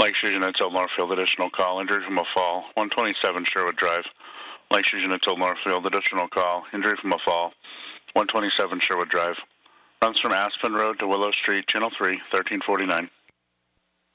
Lakeshore Unitil Northfield, additional call, injury from a fall, 127 Sherwood Drive. Lakeshore Unitil Northfield, additional call, injury from a fall, 127 Sherwood Drive. Runs from Aspen Road to Willow Street, Channel 3, 1349.